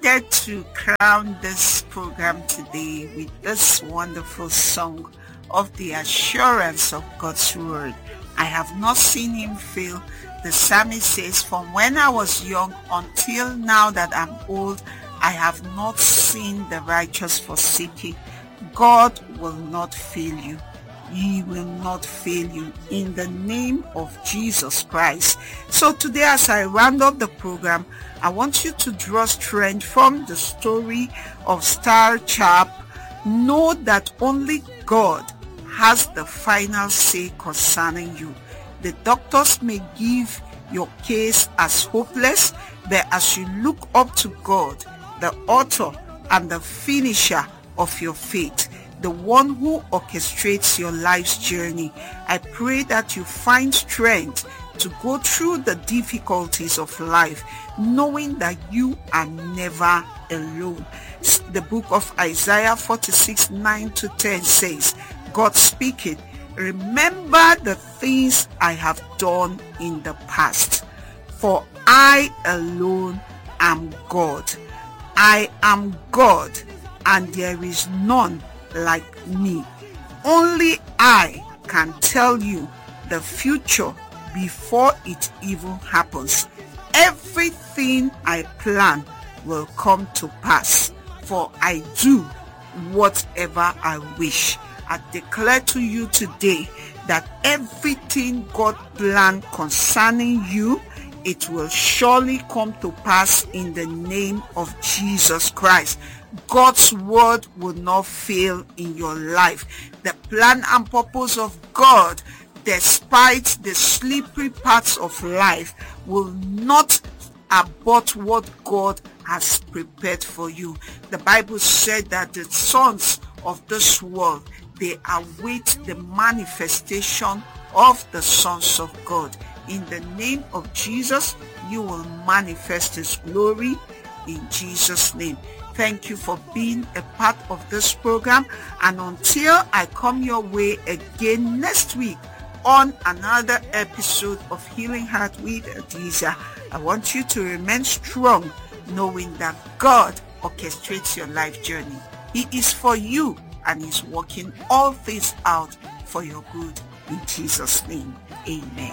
wanted to crown this program today with this wonderful song of the assurance of God's word. I have not seen him fail. The psalmist says, from when I was young until now that I'm old, I have not seen the righteous forsaken. God will not fail you. He will not fail you in the name of Jesus Christ. So today, as I round up the program, I want you to draw strength from the story of Star Chap. Know that only God has the final say concerning you. The doctors may give your case as hopeless, but as you look up to God, the author and the finisher of your faith, the one who orchestrates your life's journey, I pray that you find strength to go through the difficulties of life, knowing that you are never alone. The book of Isaiah 46, 9-10 says, God speaking, remember the things I have done in the past, for I alone am God. I am God, and there is none like me. Only I can tell you the future before it even happens. Everything I plan will come to pass, for I do whatever I wish. I declare to you today that everything God planned concerning you, it will surely come to pass in the name of Jesus Christ. God's word will not fail in your life. The plan and purpose of God, despite the slippery paths of life, will not abort what God has prepared for you. The Bible said that the sons of this world, they await the manifestation of the sons of God. In the name of Jesus, you will manifest his glory in Jesus' name. Thank you for being a part of this program. And until I come your way again next week on another episode of Healing Heart with Adisa, I want you to remain strong, knowing that God orchestrates your life journey. He is for you and is working all things out for your good. In Jesus' name, amen.